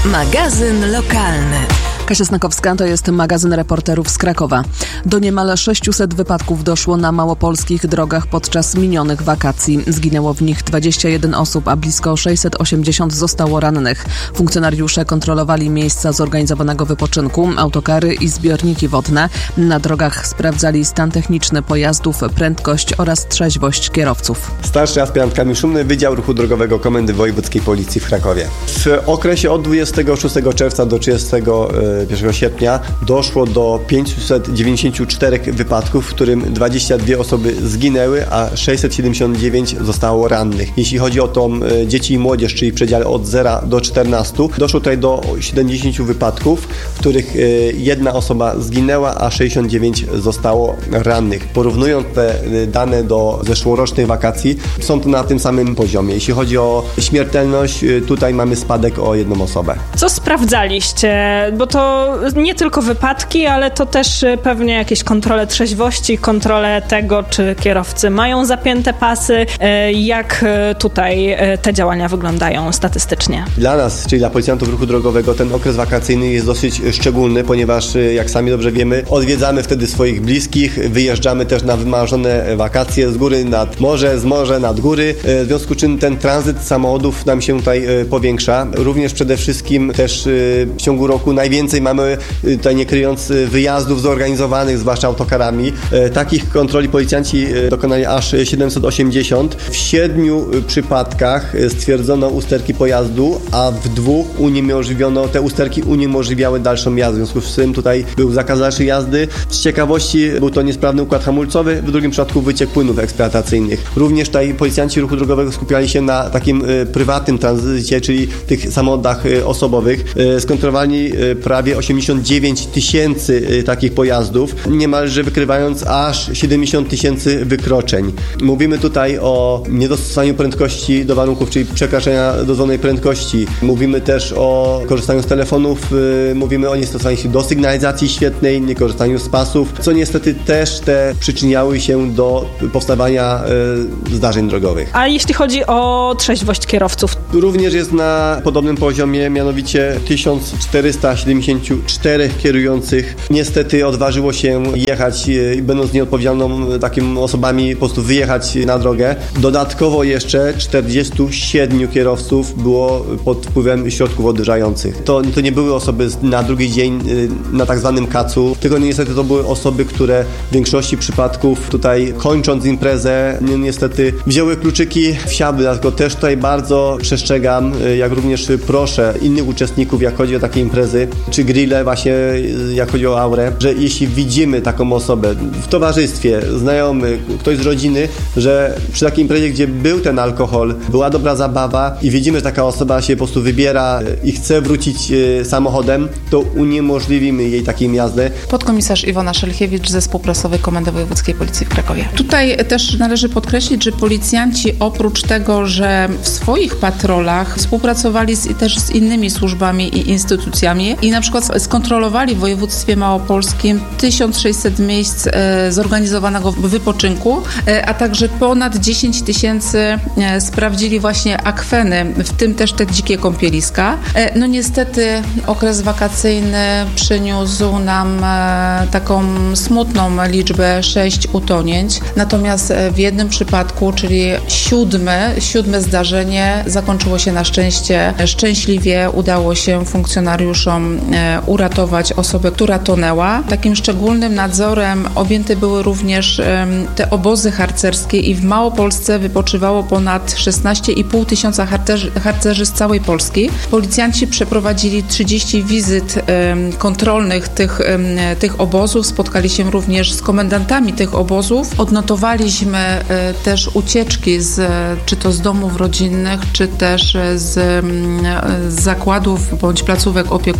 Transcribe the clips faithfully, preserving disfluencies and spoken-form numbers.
Magazyn lokalny. Kasia Snakowska, to jest magazyn reporterów z Krakowa. Do niemal sześciuset wypadków doszło na małopolskich drogach podczas minionych wakacji. Zginęło w nich dwadzieścia jeden osób, a blisko sześćset osiemdziesiąt zostało rannych. Funkcjonariusze kontrolowali miejsca zorganizowanego wypoczynku, autokary i zbiorniki wodne. Na drogach sprawdzali stan techniczny pojazdów, prędkość oraz trzeźwość kierowców. Starszy aspirant Kamil Szumny, Wydział Ruchu Drogowego Komendy Wojewódzkiej Policji w Krakowie. W okresie od dwudziestego szóstego czerwca do trzydziestego pierwszego sierpnia doszło do pięćset dziewięćdziesiąt cztery wypadków, w którym dwadzieścia dwie osoby zginęły, a sześćset siedemdziesiąt dziewięć zostało rannych. Jeśli chodzi o tą dzieci i młodzież, czyli w przedziale od zera do czternastu, doszło tutaj do siedemdziesięciu wypadków, w których jedna osoba zginęła, a sześćdziesiąt dziewięć zostało rannych. Porównując te dane do zeszłorocznych wakacji, są to na tym samym poziomie. Jeśli chodzi o śmiertelność, tutaj mamy spadek o jedną osobę. Co sprawdzaliście? Bo to nie tylko wypadki, ale to też pewnie jakieś kontrole trzeźwości, kontrole tego, czy kierowcy mają zapięte pasy. Jak tutaj te działania wyglądają statystycznie? Dla nas, czyli dla policjantów ruchu drogowego, ten okres wakacyjny jest dosyć szczególny, ponieważ, jak sami dobrze wiemy, odwiedzamy wtedy swoich bliskich, wyjeżdżamy też na wymarzone wakacje z góry nad morze, z morza nad góry. W związku z czym ten tranzyt samochodów nam się tutaj powiększa. Również przede wszystkim też w ciągu roku najwięcej mamy, tutaj nie kryjąc, wyjazdów zorganizowanych, zwłaszcza autokarami. Takich kontroli policjanci dokonali aż siedemset osiemdziesiąt. W siedmiu przypadkach stwierdzono usterki pojazdu, a w dwóch uniemożliwiono, te usterki uniemożliwiały dalszą jazdę. W związku z tym tutaj był zakaz dalszej jazdy. Z ciekawości był to niesprawny układ hamulcowy, w drugim przypadku wyciek płynów eksploatacyjnych. Również tutaj policjanci ruchu drogowego skupiali się na takim prywatnym tranzycie, czyli tych samochodach osobowych. Skontrolowali prawie osiemdziesiąt dziewięć tysięcy takich pojazdów, niemalże wykrywając aż siedemdziesiąt tysięcy wykroczeń. Mówimy tutaj o niedostosowaniu prędkości do warunków, czyli przekraczania dozwolonej prędkości. Mówimy też o korzystaniu z telefonów, mówimy o niestosowaniu się do sygnalizacji świetnej, niekorzystaniu z pasów, co niestety też te przyczyniały się do powstawania zdarzeń drogowych. A jeśli chodzi o trzeźwość kierowców? Również jest na podobnym poziomie, mianowicie tysiąc czterysta siedemdziesiąt cztery kierujących niestety odważyło się jechać i będąc nieodpowiedzialną takimi osobami po prostu wyjechać na drogę. Dodatkowo jeszcze czterdziestu siedmiu kierowców było pod wpływem środków odurzających. To, to nie były osoby na drugi dzień na tak zwanym kacu, tylko niestety to były osoby, które w większości przypadków tutaj kończąc imprezę niestety wzięły kluczyki, wsiadły. Dlatego też tutaj bardzo przestrzegam, jak również proszę innych uczestników, jak chodzi o takie imprezy, czy grille właśnie, jak chodzi o aurę, że jeśli widzimy taką osobę w towarzystwie, znajomy, ktoś z rodziny, że przy takiej imprezie, gdzie był ten alkohol, była dobra zabawa i widzimy, że taka osoba się po prostu wybiera i chce wrócić samochodem, to uniemożliwimy jej taką jazdę. Podkomisarz Iwona Szelchiewicz, Zespół Prasowy Komendy Wojewódzkiej Policji w Krakowie. Tutaj też należy podkreślić, że policjanci oprócz tego, że w swoich patrolach współpracowali z, też z innymi służbami i instytucjami i na przykład skontrolowali w województwie małopolskim tysiąc sześćset miejsc e, zorganizowanego wypoczynku, e, a także ponad dziesięć tysięcy e, sprawdzili właśnie akweny, w tym też te dzikie kąpieliska. E, no niestety okres wakacyjny przyniósł nam e, taką smutną liczbę sześć utonięć, natomiast w jednym przypadku, czyli siódme, siódme zdarzenie zakończyło się na szczęście szczęśliwie, udało się funkcjonariuszom e, uratować osobę, która tonęła. Takim szczególnym nadzorem objęte były również um, te obozy harcerskie i w Małopolsce wypoczywało ponad szesnaście i pół tysiąca harcerzy, harcerzy z całej Polski. Policjanci przeprowadzili trzydzieści wizyt um, kontrolnych tych, um, tych obozów, spotkali się również z komendantami tych obozów. Odnotowaliśmy um, też ucieczki z, czy to z domów rodzinnych, czy też z, um, z zakładów bądź placówek opiekuńczych.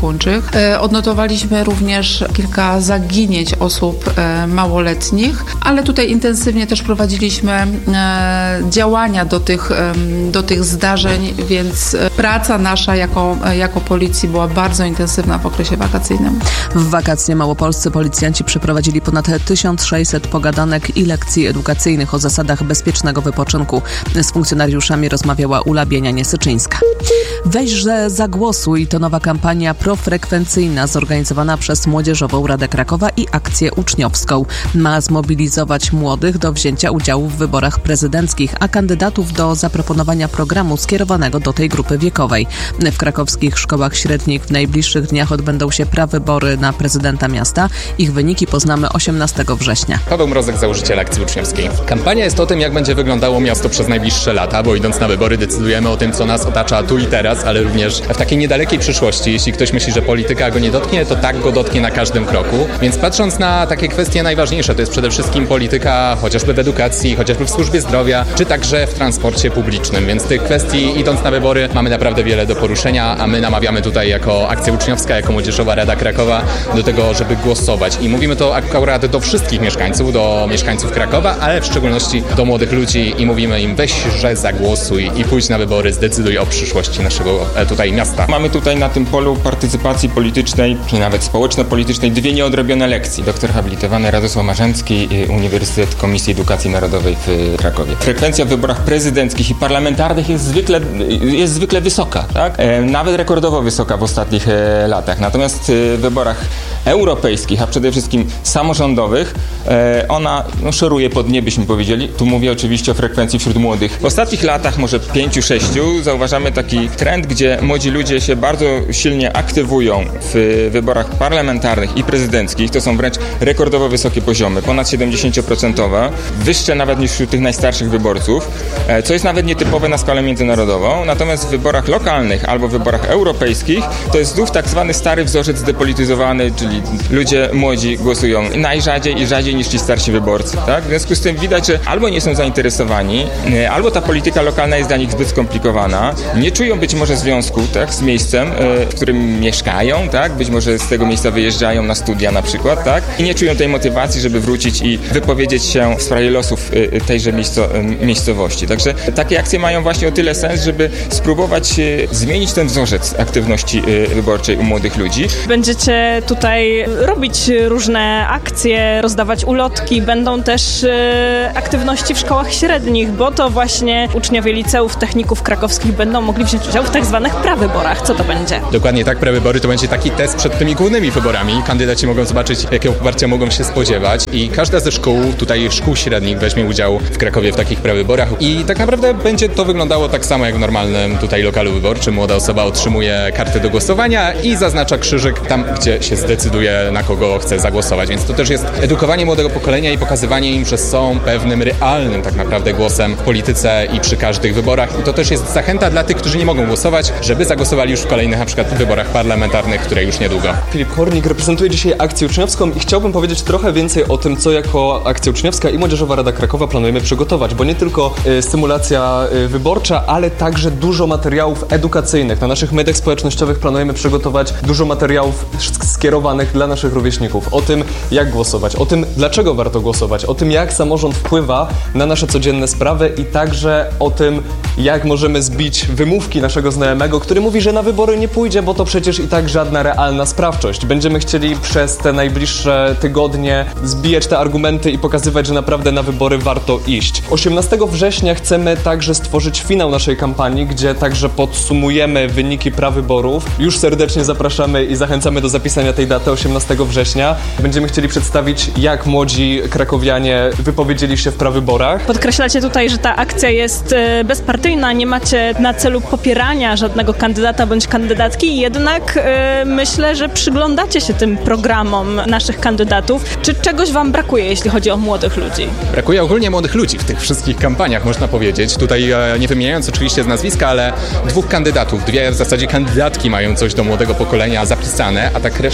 młodych. Odnotowaliśmy również kilka zaginięć osób małoletnich, ale tutaj intensywnie też prowadziliśmy działania do tych, do tych zdarzeń, więc praca nasza jako, jako policji była bardzo intensywna w okresie wakacyjnym. W wakacje małopolscy policjanci przeprowadzili ponad tysiąc sześćset pogadanek i lekcji edukacyjnych o zasadach bezpiecznego wypoczynku. Z funkcjonariuszami rozmawiała Ula Bienianie-Syczyńska. Weź, że zagłosuj to nowa kampania profrekwencyjna zorganizowana przez Młodzieżową Radę Krakowa i Akcję Uczniowską. Ma zmobilizować młodych do wzięcia udziału w wyborach prezydenckich, a kandydatów do zaproponowania programu skierowanego do tej grupy wiekowej. W krakowskich szkołach średnich w najbliższych dniach odbędą się prawybory na prezydenta miasta. Ich wyniki poznamy osiemnastego września. Paweł Mrozek, założyciel Akcji Uczniowskiej. Kampania jest o tym, jak będzie wyglądało miasto przez najbliższe lata, bo idąc na wybory decydujemy o tym, co nas otacza tu i teraz, ale również w takiej niedalekiej przyszłości. Jeśli ktoś myśli, że polityka go nie dotknie, to tak go dotknie na każdym kroku. Więc patrząc na takie kwestie najważniejsze, to jest przede wszystkim polityka chociażby w edukacji, chociażby w służbie zdrowia, czy także w transporcie publicznym. Więc tych kwestii, idąc na wybory, mamy naprawdę wiele do poruszenia, a my namawiamy tutaj jako Akcja Uczniowska, jako Młodzieżowa Rada Krakowa do tego, żeby głosować. I mówimy to akurat do wszystkich mieszkańców, do mieszkańców Krakowa, ale w szczególności do młodych ludzi i mówimy im: weź, że zagłosuj i pójdź na wybory, zdecyduj o przyszłości naszego tutaj miasta. Mamy tutaj na tym polu partycypacji politycznej, czy nawet społeczno-politycznej, dwie nieodrobione lekcje. Doktor habilitowany Radosław Marzęcki, Uniwersytet Komisji Edukacji Narodowej w Krakowie. Frekwencja w wyborach prezydenckich i parlamentarnych jest zwykle, jest zwykle wysoka, tak? E, nawet rekordowo wysoka w ostatnich e, latach. Natomiast w wyborach europejskich, a przede wszystkim samorządowych, e, ona no, szoruje pod nie, byśmy powiedzieli. Tu mówię oczywiście o frekwencji wśród młodych. W ostatnich latach, może pięciu, sześciu, zauważamy taki trend, gdzie młodzi ludzie się bardzo silnie aktywują w wyborach parlamentarnych i prezydenckich. To są wręcz rekordowo wysokie poziomy, ponad siedemdziesiąt procent, wyższe nawet niż wśród tych najstarszych wyborców, co jest nawet nietypowe na skalę międzynarodową. Natomiast w wyborach lokalnych albo w wyborach europejskich to jest znów tak zwany stary wzorzec zdepolityzowany, czyli ludzie młodzi głosują najrzadziej i rzadziej niż ci starsi wyborcy. Tak? W związku z tym widać, że albo nie są zainteresowani, albo ta polityka lokalna jest dla nich zbyt skomplikowana, nie czują być może związku, tak, z miejscem, w którym mieszkają, tak? Być może z tego miejsca wyjeżdżają na studia na przykład, tak? I nie czują tej motywacji, żeby wrócić i wypowiedzieć się w sprawie losów tejże miejsco, miejscowości. Także takie akcje mają właśnie o tyle sens, żeby spróbować zmienić ten wzorzec aktywności wyborczej u młodych ludzi. Będziecie tutaj robić różne akcje, rozdawać ulotki, będą też aktywności w szkołach średnich, bo to właśnie uczniowie liceów, techników krakowskich będą mogli wziąć udział w tak zwanych prawyborach. Co to będzie? Dokładnie tak, prawybory to będzie taki test przed tymi głównymi wyborami. Kandydaci mogą zobaczyć, jakiego poparcia mogą się spodziewać i każda ze szkół, tutaj szkół średnich, weźmie udział w Krakowie w takich prawyborach i tak naprawdę będzie to wyglądało tak samo jak w normalnym tutaj lokalu wyborczym. Młoda osoba otrzymuje kartę do głosowania i zaznacza krzyżyk tam, gdzie się zdecyduje, na kogo chce zagłosować. Więc to też jest edukowanie młodego pokolenia i pokazywanie im, że są pewnym realnym tak naprawdę głosem w polityce i przy każdych wyborach. I to też jest zachęta dla tych, którzy nie mogą głosować, żeby zagłosowali już w kolejnych na przykład wyborach parlamentarnych, które już niedługo. Filip Kornik reprezentuje dzisiaj Akcję Uczniowską i chciałbym powiedzieć trochę więcej o tym, co jako Akcja Uczniowska i Młodzieżowa Rada Krakowa planujemy przygotować, bo nie tylko y, symulacja y, wyborcza, ale także dużo materiałów edukacyjnych. Na naszych mediach społecznościowych planujemy przygotować dużo materiałów skierowanych dla naszych rówieśników. O tym, jak głosować, o tym, dlaczego warto głosować, o tym, jak samorząd wpływa na nasze codzienne sprawy i także o tym, jak możemy zbić wymówki naszego znajomego, który mówi, że na wybory nie pójdzie, bo to przecież i tak żadna realna sprawczość. Będziemy chcieli przez te najbliższe tygodnie zbijać te argumenty i pokazywać, że naprawdę na wybory warto iść. osiemnastego września chcemy także stworzyć finał naszej kampanii, gdzie także podsumujemy wyniki prawyborów. Już serdecznie zapraszamy i zachęcamy do zapisania tej daty osiemnastego września. Będziemy chcieli przedstawić, jak młodzi krakowianie wypowiedzieli się w prawyborach. Podkreślacie tutaj, że ta akcja jest bezpartyjna, nie macie na celu popierania żadnego kandydata bądź kandydatki, jednak yy, myślę, że przyglądacie się tym programom naszych kandydatów. Czy czegoś wam brakuje, jeśli chodzi o młodych ludzi? Brakuje ogólnie młodych ludzi w tych wszystkich kampaniach, można powiedzieć. Tutaj e, nie wymieniając oczywiście z nazwiska, ale dwóch kandydatów, dwie w zasadzie kandydatki mają coś do młodego pokolenia zapisane, a tak reszta to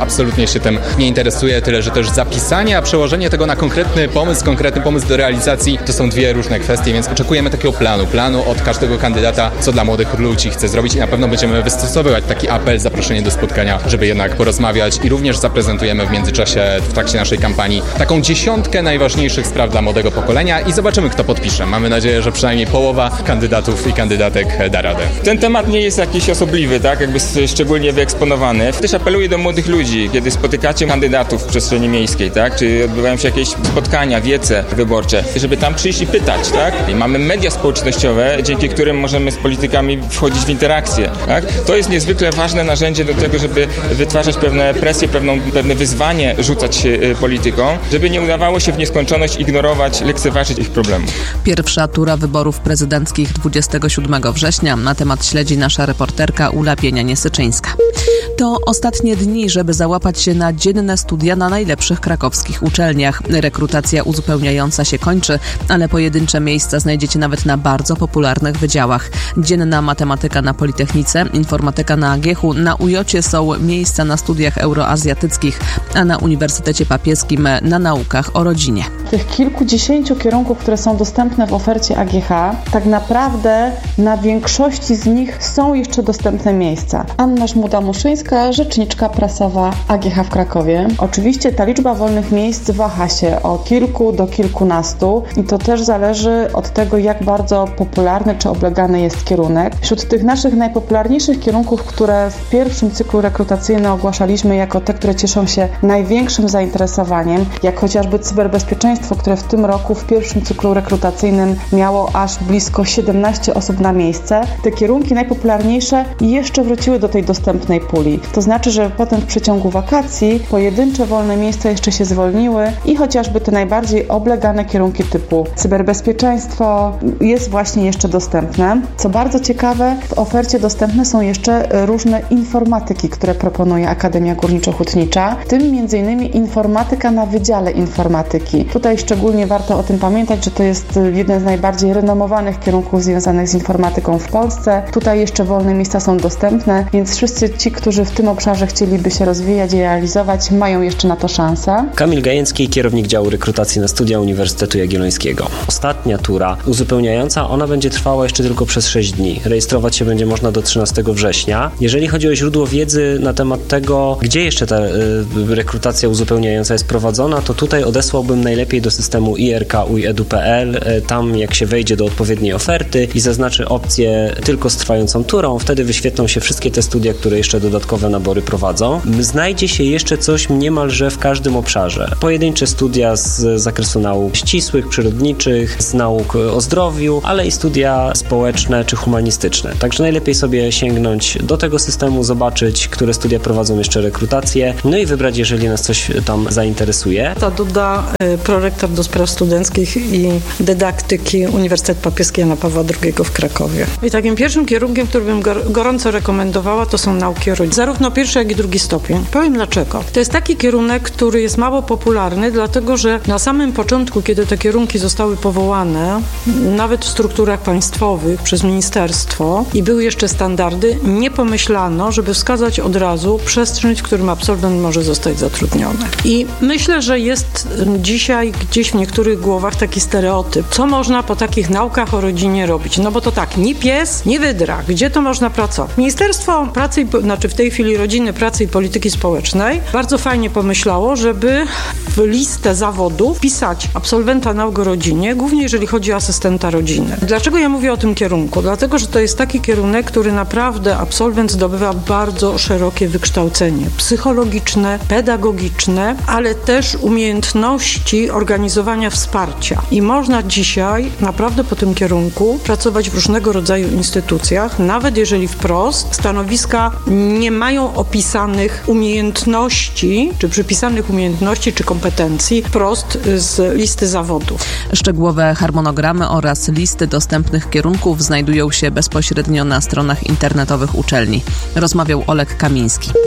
absolutnie się tym nie interesuje, tyle że też zapisanie, a przełożenie tego na konkretny pomysł, konkretny pomysł do realizacji to są dwie różne kwestie, więc oczekujemy takiego planu, planu od każdego kandydata, co dla młodych ludzi chce zrobić i na pewno będziemy wystosowywać taki apel, zaproszenie do spotkania, żeby jednak porozmawiać i również zaprezentujemy w międzyczasie, w trakcie naszej kampanii taką dziesiątkę najważniejszych spraw dla młodego pokolenia i zobaczymy, kto podpisze. Mamy nadzieję, że przynajmniej połowa kandydatów i kandydatek da radę. Ten temat nie jest jakiś osobliwy, tak? Jakby szczególnie wyeksponowany. Też apeluję do młodych ludzi, kiedy spotykacie kandydatów w przestrzeni miejskiej, tak? Czy odbywają się jakieś spotkania, wiece wyborcze, żeby tam przyjść i pytać, tak? I mamy media społecznościowe, dzięki którym możemy z politykami wchodzić w interakcję, tak? To jest niezwykle ważne narzędzie do tego, żeby wytwarzać pewne presje, pewną, pewne wyzwanie rzucać się politykom, żeby nie udawało się w nieskończoność ignorować, lekceważyć ich problemów. Pierwsza tura wyborów prezydenckich dwudziestego siódmego września. Na temat śledzi nasza reporterka Ula Pienianie-Syczyńska. To ostatnie dni, żeby załapać się na dzienne studia na najlepszych krakowskich uczelniach. Rekrutacja uzupełniająca się kończy, ale pojedyncze miejsca znajdziecie nawet na bardzo popularnych wydziałach. Dzienna matematyka na Politechnice, informatyka na A G H u, na U J cie są miejsca na studiach euroazjatyckich, a na Uniwersytecie Papieskim na naukach o rodzinie. Tych kilkudziesięciu kierunków, które są dostępne w ofercie A G H, tak naprawdę na większości z nich są jeszcze dostępne miejsca. Anna Żmuda-Muszyńska, rzeczniczka prasowa A G H w Krakowie. Oczywiście ta liczba wolnych miejsc waha się od kilku do kilkunastu i to też zależy od tego, jak bardzo popularny czy oblegany jest kierunek. Wśród tych naszych najpopularniejszych kierunków, które w pierwszym cyklu rekrutacyjnym ogłaszaliśmy jako te, które cieszą się największym zainteresowaniem, jak chociażby cyberbezpieczeństwo, które w tym roku w pierwszym cyklu rekrutacyjnym miało aż blisko siedemnaście osób na miejsce. Te kierunki najpopularniejsze jeszcze wróciły do tej dostępnej puli. To znaczy, że potem w przeciągu wakacji pojedyncze wolne miejsca jeszcze się zwolniły i chociażby te najbardziej oblegane kierunki typu cyberbezpieczeństwo jest właśnie jeszcze dostępne. Co bardzo ciekawe, w ofercie dostępne są jeszcze różne informatyki, które proponuje Akademia Górniczo-Hutnicza, w tym między innymi informatyka na Wydziale Informatyki. Tutaj szczególnie warto o tym pamiętać, że to jest jeden z najbardziej renomowanych kierunków związanych z informatyką w Polsce. Tutaj jeszcze wolne miejsca są dostępne, więc wszyscy ci, którzy w tym obszarze chcieliby się rozwijać i realizować, mają jeszcze na to szansę. Kamil Gajęcki, kierownik działu rekrutacji na studia Uniwersytetu Jagiellońskiego. Ostatnia tura uzupełniająca, ona będzie trwała jeszcze tylko przez sześć dni. Rejestrować się będzie można do trzynastego września. Jeżeli chodzi o źródło wiedzy na temat tego, gdzie jeszcze ta y, rekrutacja uzupełniająca jest prowadzona, to tutaj odesłałbym najlepiej do systemu i r k u i edu kropka p l. Tam jak się wejdzie do odpowiedniej oferty i zaznaczy opcję tylko z trwającą turą, wtedy wyświetlą się wszystkie te studia, które jeszcze dodatkowe nabory prowadzą. Znajdzie się jeszcze coś niemalże w każdym obszarze. Pojedyncze studia z zakresu nauk ścisłych, przyrodniczych, z nauk o zdrowiu, ale i studia społeczne czy humanistyczne. Także najlepiej sobie sięgnąć do tego systemu, zobaczyć, które studia prowadzą jeszcze rekrutację, no i wybrać, jeżeli nas coś tam zainteresuje. Ta Duda, prorektor do spraw studenckich i dydaktyki Uniwersytet Papieski Jana Pawła drugiego w Krakowie. I takim pierwszym kierunkiem, który bym gorąco rekomendowała, to są nauki o rodzinie. Zarówno pierwszy, jak i drugi stopień. Powiem dlaczego. To jest taki kierunek, który jest mało popularny, dlatego że na samym początku, kiedy te kierunki zostały powołane, nawet w strukturach państwowych przez ministerstwo i były jeszcze standardy, nie pomyślano, żeby wskazać od razu przestrzeń, w którym absolwent może zostać zatrudniony. I myślę, że jest dzisiaj gdzieś w niektórych głowach taki stereotyp. Co można po takich naukach o rodzinie robić? No bo to tak, ni pies, ni wydra. Gdzie to można pracować? Ministerstwo Pracy, i, znaczy w tej chwili Rodziny, Pracy i Polityki Społecznej bardzo fajnie pomyślało, żeby w listę zawodów wpisać absolwenta nauk o rodzinie, głównie jeżeli chodzi o asystenta rodziny. Dlaczego ja mówię o tym kierunku? Dlatego, że to jest taki kierunek, który naprawdę absolwent zdobywa bardzo szerokie wykształcenie psychologiczne, pedagogiczne, ale też umiejętności organizowania wsparcia. I można dzisiaj naprawdę po tym kierunku pracować w różnego rodzaju instytucjach, nawet jeżeli wprost stanowiska nie mają opisanych umiejętności, czy przypisanych umiejętności, czy kompetencji wprost z listy zawodów. Szczegółowe harmonogramy oraz listy dostępnych kierunków znajdują się bezpośrednio na stronach internetowych uczelni. Rozmawiał Oleg Kamiński.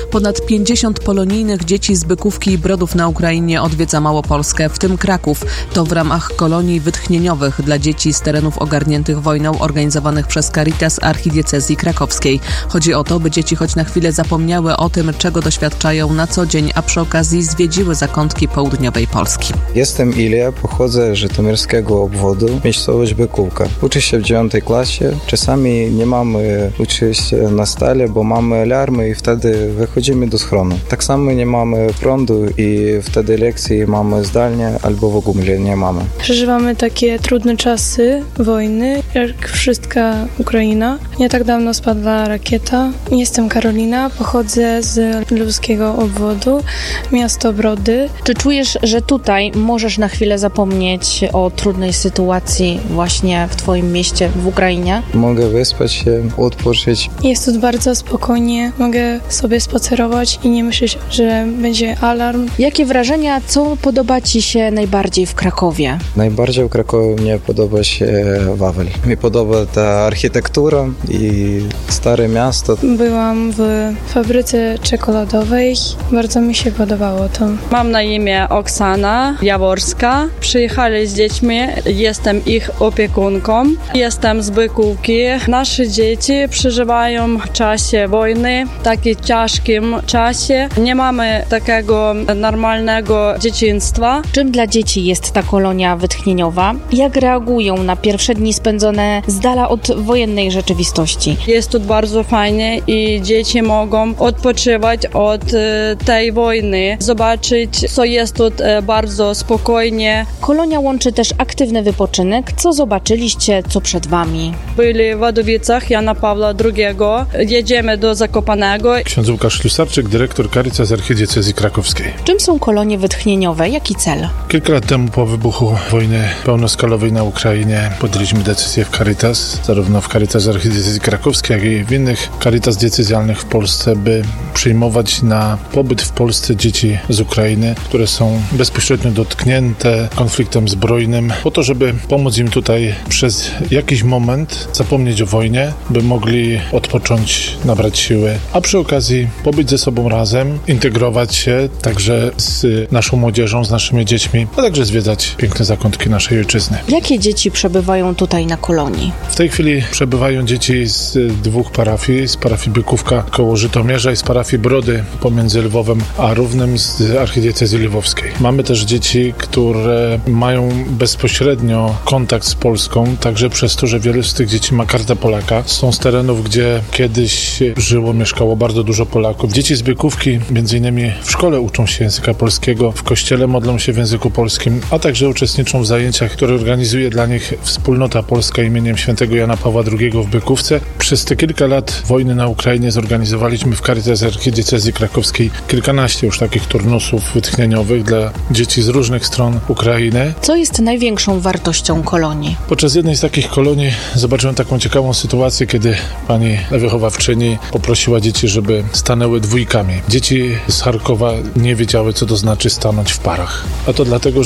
Ponad pięćdziesiąt polonijnych dzieci z Bykówki i Brodów na Ukrainie odwiedza Małopolskę, w tym Kraków. To w ramach kolonii wytchnieniowych dla dzieci z terenów ogarniętych wojną organizowanych przez Caritas Archidiecezji Krakowskiej. Chodzi o to, by dzieci choć na chwilę zapomniały o tym, czego doświadczają na co dzień, a przy okazji zwiedziły zakątki południowej Polski. Jestem Ilia, pochodzę z żytomierskiego obwodu, miejscowość Bykówka. Uczę się w dziewiątej klasie. Czasami nie mamy uczyć na stale, bo mamy alarmy i wtedy wychodzimy do schronu. Tak samo nie mamy prądu i wtedy lekcje mamy zdalnie albo w ogóle nie mamy. Przeżywamy takie trudne czasy wojny, jak wszystka Ukraina. Nie tak dawno spadła rakieta. Jestem Karolina, pochodzę z lubuskiego obwodu, miasto Brody. Czy czujesz, że tutaj możesz na chwilę zapomnieć o trudnej sytuacji właśnie w twoim mieście w Ukrainie? Mogę wyspać się, odpocząć. Jest tu bardzo spokojnie, mogę sobie spacerować i nie myśleć, że będzie alarm. Jakie wrażenia, co podoba ci się najbardziej w Krakowie? Najbardziej w Krakowie mnie podoba się Wawel. Mi podoba ta architektura i stare miasto. Byłam w fabryce czekoladowej, bardzo mi się podobało to. Mam na imię Oksana Jaworska. Przyjechali z dziećmi, jestem ich opiekunką. Jestem z Bykówki. Nasze dzieci przeżywają w czasie wojny, w takim ciężkim czasie. Nie mamy takiego normalnego dzieciństwa. Czym dla dzieci jest ta kolonia wytchnieniowa? Jak reagują na pierwsze dni spędzone z dala od wojennej rzeczywistości? Jest tu bardzo fajnie i dzieci mogą odpoczywać od tej wojny, zobaczyć, co jest tu bardzo spokojnie. Kolonia łączy też aktywny wypoczynek. Co zobaczyliście, co przed wami? Byli w Wadowicach Jana Pawła drugiego. Jedziemy do Zakopanego. Ksiądz Łukasz Ślusarczyk, dyrektor Caritas Archidiecezji Krakowskiej. Czym są kolonie wytchnieniowe? Jaki cel? Kilka lat temu po wybuchu wojny pełnoskalowej na Ukrainie podjęliśmy decyzję w Caritas, zarówno w Caritas Archidiecezji Krakowskiej, jak i w innych Caritas diecezjalnych w Polsce, by przyjmować na pobyt w Polsce dzieci z Ukrainy, które są bezpośrednio dotknięte konfliktem zbrojnym, po to, żeby pomóc im tutaj przez jakiś moment zapomnieć o wojnie, by mogli odpocząć, nabrać siły, a przy okazji pobyć ze sobą razem, integrować się także z naszą młodzieżą, z naszymi dziećmi, a także zwiedzać piękne zakątki naszej ojczyzny. Jakie dzieci przebywają tutaj na kolonii? W tej chwili przebywają dzieci z dwóch parafii, z parafii Bykówka koło Żytomierza i z parafii Brody pomiędzy Lwowem a Równem z Archidiecezji Lwowskiej. Mamy też dzieci, które mają bezpośrednio kontakt z Polską, także przez to, że wiele z tych dzieci ma kartę Polaka. Są z terenów, gdzie kiedyś żyło, mieszkało bardzo dużo Polaków. Dzieci z Bykówki między innymi w szkole uczą się języka polskiego, w kościele modlą się w języku polskim, a także uczestniczą w zajęciach, które organizuje dla nich Wspólnota Polska imieniem świętego Jana Pawła drugiego w Bykówce. Przez te kilka lat wojny na Ukrainie zorganizowaliśmy w Caritas Archidiecezji Krakowskiej kilkanaście już takich turnusów wytchnieniowych dla dzieci z różnych stron Ukrainy. Co jest największą wartością kolonii? Podczas jednej z takich kolonii zobaczyłem taką ciekawą sytuację, kiedy pani wychowawczyni poprosiła dzieci, żeby stanęły dwójkami. Dzieci z Charkowa nie wiedziały, co to znaczy stanąć w parach. A to dlatego, że